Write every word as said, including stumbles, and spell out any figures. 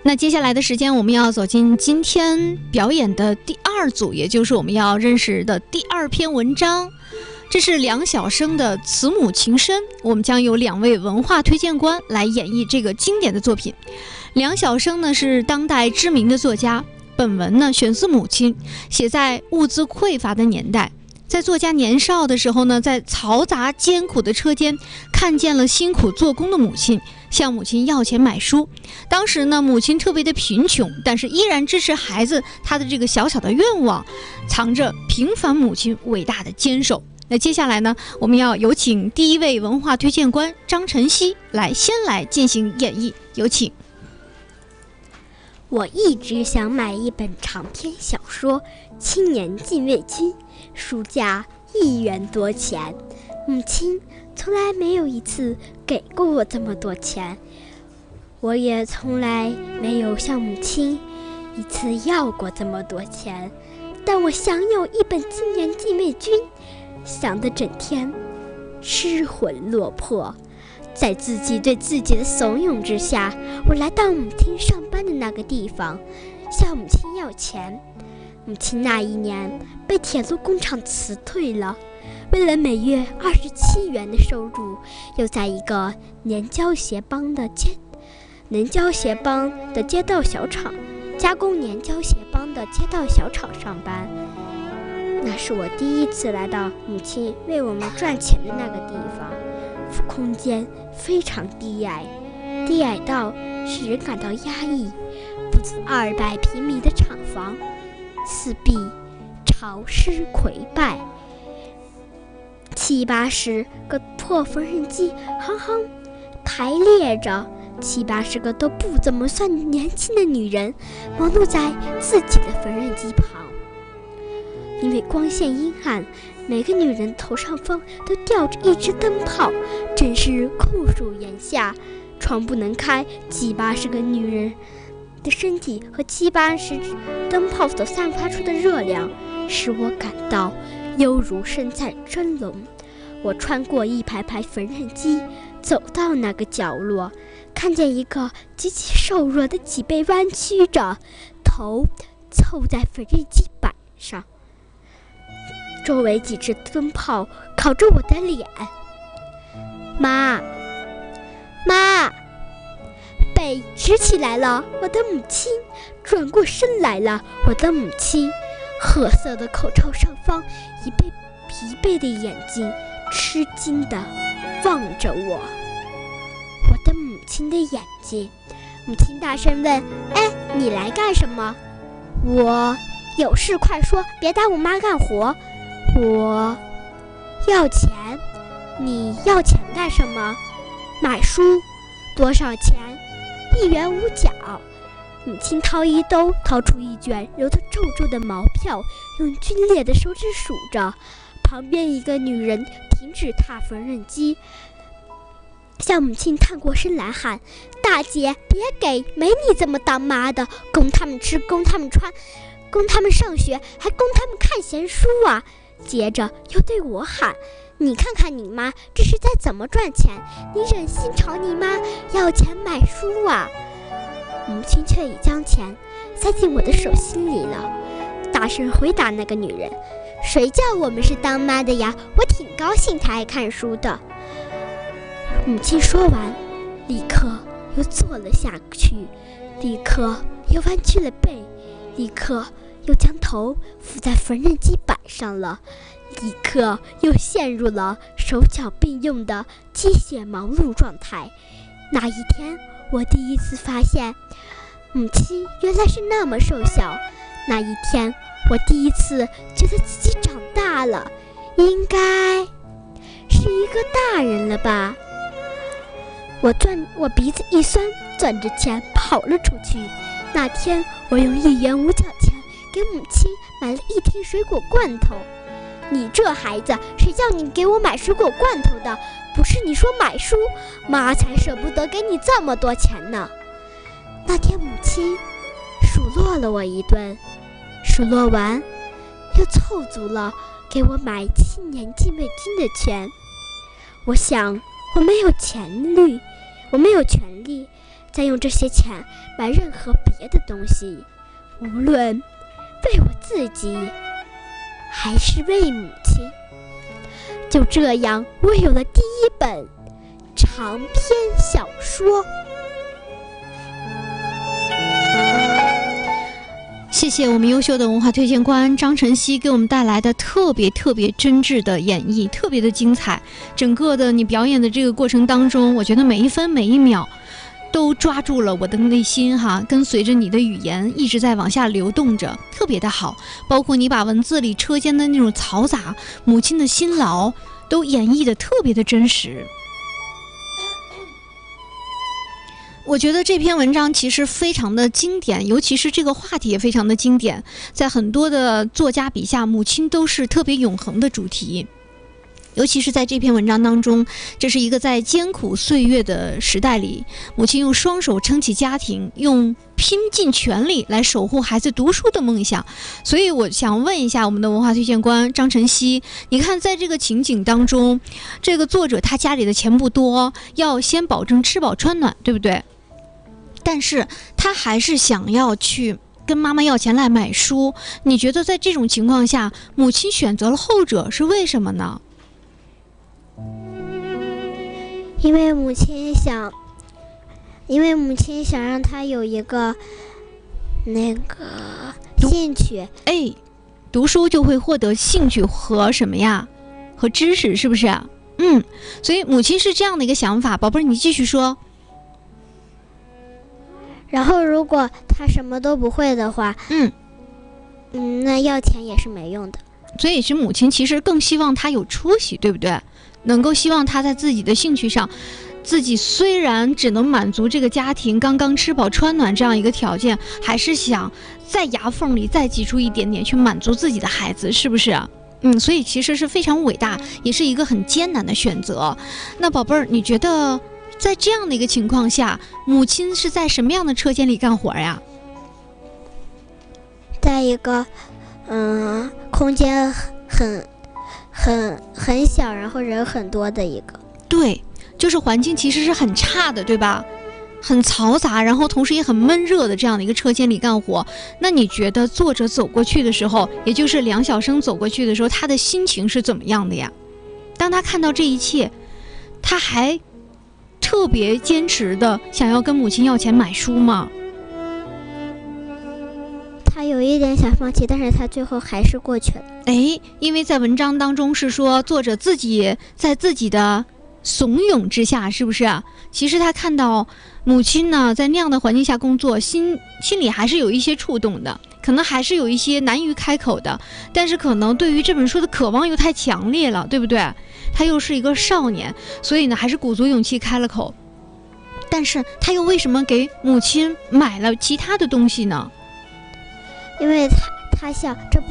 那接下来的时间，我们要走进今天表演的第二组，也就是我们要认识的第二篇文章。这是梁晓声的《慈母情深》，我们将有两位文化推荐官来演绎这个经典的作品。梁晓声呢是当代知名的作家，本文呢选自母亲，写在物资匮乏的年代。在作家年少的时候呢，在嘈杂艰苦的车间，看见了辛苦做工的母亲，向母亲要钱买书。当时呢，母亲特别的贫穷，但是依然支持孩子他的这个小小的愿望，藏着平凡母亲伟大的坚守。那接下来呢，我们要有请第一位文化推荐官张晨曦来先来进行演绎，有请。 我一直想买一本长篇小说《青年禁卫军》，书价一元多钱，母亲从来没有一次给过我这么多钱，我也从来没有向母亲一次要过这么多钱，但我想有一本《青年禁卫军》，想得整天失魂落魄。在自己对自己的怂恿之下，我来到母亲上班的那个地方，向母亲要钱。母亲那一年被铁路工厂辞退了，为了每月二十七元的收入，又在一个粘胶鞋帮的街粘胶鞋帮的街道小厂加工粘胶鞋帮的街道小厂上班。那是我第一次来到母亲为我们赚钱的那个地方，空间非常低矮，低矮到使人感到压抑。不足二百平米的厂房，四壁潮湿溃败，七八十个破缝纫机行行排列着，七八十个都不怎么算年轻的女人忙碌在自己的缝纫机旁。因为光线阴暗，每个女人头上方都吊着一只灯泡，真是酷暑炎下，窗不能开，七八十个女人的身体和七八十灯泡所散发出的热量，使我感到犹如身在蒸笼。我穿过一排排缝纫机，走到那个角落，看见一个极其瘦弱的脊背弯曲着，头凑在缝纫机板上，周围几只灯泡烤着我的脸。妈妈，背直起来了，我的母亲转过身来了，我的母亲褐色的口罩上方一被疲惫的眼睛吃惊地望着我。我的母亲的眼睛。母亲大声问：哎，你来干什么？我有事快说，别耽误妈干活。我要钱。你要钱干什么？买书。多少钱？一元五角。母亲掏衣兜，掏出一卷揉得皱皱的毛票，用皲裂的手指数着。旁边一个女人停止踏缝纫机，向母亲探过身来喊：大姐，别给，没你这么当妈的，供他们吃，供他们穿，供他们上学，还供他们看闲书啊。接着又对我喊：你看看你妈这是在怎么赚钱，你忍心朝你妈要钱买书啊？母亲却已将钱塞进我的手心里了，大声回答那个女人：谁叫我们是当妈的呀？我挺高兴她爱看书的。母亲说完，立刻又坐了下去，立刻又弯曲了背，立刻又将头伏在缝纫机板上了，立刻又陷入了手脚并用的机械忙碌状态。那一天，我第一次发现母亲原来是那么瘦小。那一天，我第一次觉得自己长大了，应该是一个大人了吧。我转我鼻子一酸，攥着钱跑了出去。那天我用一元五角钱给母亲买了一听水果罐头。你这孩子，谁叫你给我买水果罐头的？不是你说买书，妈才舍不得给你这么多钱呢。那天母亲数落了我一顿，数落完又凑足了给我买青年禁卫军的钱。我想我没有权利，我没有权利再用这些钱买任何别的东西，无论为我自己还是为母亲。就这样，我有了第一本长篇小说。 谢谢我们优秀的文化推荐官张晨曦给我们带来的特别特别真挚的演绎，特别的精彩。整个的你表演的这个过程当中，我觉得每一分每一秒都抓住了我的内心哈，跟随着你的语言一直在往下流动着，特别的好。包括你把文字里车间的那种嘈杂，母亲的辛劳都演绎的特别的真实。我觉得这篇文章其实非常的经典，尤其是这个话题也非常的经典，在很多的作家笔下，母亲都是特别永恒的主题。尤其是在这篇文章当中，这是一个在艰苦岁月的时代里，母亲用双手撑起家庭，用拼尽全力来守护孩子读书的梦想。所以我想问一下我们的文化推荐官张晨曦，你看在这个情景当中，这个作者他家里的钱不多，要先保证吃饱穿暖，对不对？但是他还是想要去跟妈妈要钱来买书，你觉得在这种情况下，母亲选择了后者是为什么呢？ 因为母亲想，因为母亲想让他有一个那个兴趣， 哎，读书就会获得兴趣和什么呀？和知识，是不是？嗯，所以母亲是这样的一个想法。宝贝儿，你继续说。 然后如果他什么都不会的话， 嗯嗯，那要钱也是没用的。 所以是母亲其实更希望他有出息，对不对？能够希望他在自己的兴趣上，自己虽然只能满足这个家庭刚刚吃饱穿暖这样一个条件，还是想在牙缝里再挤出一点点去满足自己的孩子，是不是？嗯，所以其实是非常伟大，也是一个很艰难的选择。那宝贝儿，你觉得在这样的一个情况下，母亲是在什么样的车间里干活呀？ 在一个嗯空间很很很小，然后人很多的一个。 对，就是环境其实是很差的，对吧？很嘈杂，然后同时也很闷热的这样的一个车间里干活。那你觉得作者走过去的时候，也就是梁晓声走过去的时候，他的心情是怎么样的呀？当他看到这一切，他还特别坚持的想要跟母亲要钱买书吗？ 他有一点想放弃，但是他最后还是过去了。 哎，因为在文章当中是说作者自己在自己的怂恿之下，是不是啊？其实他看到母亲呢在那样的环境下工作，心心里还是有一些触动的，可能还是有一些难于开口的，但是可能对于这本书的渴望又太强烈了，对不对？他又是一个少年，所以呢还是鼓足勇气开了口。但是他又为什么给母亲买了其他的东西呢？ 因为他他想这不